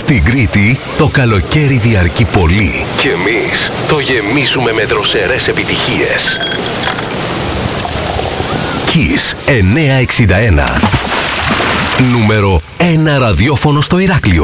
Στην Κρήτη το καλοκαίρι διαρκεί πολύ και εμείς το γεμίζουμε με δροσερές επιτυχίες. Kiss 961. Νούμερο 1 ραδιόφωνο στο Ηράκλειο.